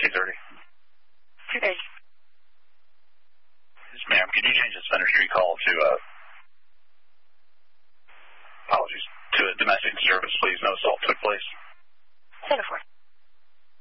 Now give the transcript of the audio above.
230. 230. Yes, ma'am. Could you change the Center Street call to, apologies, to a domestic disturbance, please? No assault took place.